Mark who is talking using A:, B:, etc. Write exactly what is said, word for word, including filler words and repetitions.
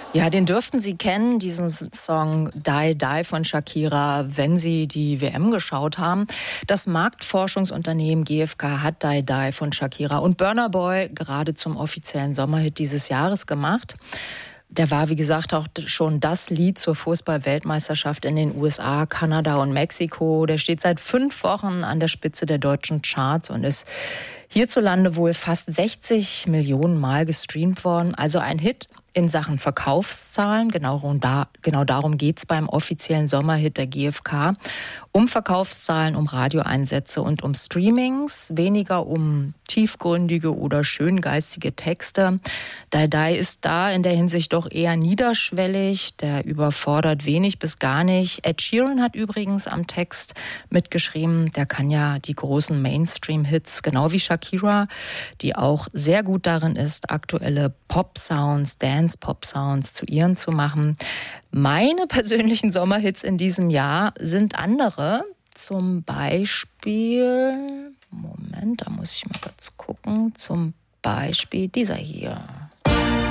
A: Ja, den dürften Sie kennen, diesen Song Die Die von Shakira, wenn Sie die W M geschaut haben. Das Marktforschungsunternehmen G F K hat Die Die von Shakira und Burna Boy gerade zum offiziellen Sommerhit dieses Jahres gemacht. Der war, wie gesagt, auch schon das Lied zur Fußball-Weltmeisterschaft in den U S A, Kanada und Mexiko. Der steht seit fünf Wochen an der Spitze der deutschen Charts und ist hierzulande wohl fast sechzig Millionen Mal gestreamt worden. Also ein Hit in Sachen Verkaufszahlen. Genau, da, genau darum geht's beim offiziellen Sommerhit der G F K. Um Verkaufszahlen, um Radioeinsätze und um Streamings. Weniger um tiefgründige oder schöngeistige Texte. Die Die ist da in der Hinsicht doch eher niederschwellig. Der überfordert wenig bis gar nicht. Ed Sheeran hat übrigens am Text mitgeschrieben. Der kann ja die großen Mainstream-Hits, genau wie Shakira, die auch sehr gut darin ist, aktuelle Pop-Sounds, Dance-Pop-Sounds zu ihren zu machen. Meine persönlichen Sommerhits in diesem Jahr sind andere. Zum Beispiel, Moment, da muss ich mal kurz gucken, zum Beispiel dieser hier.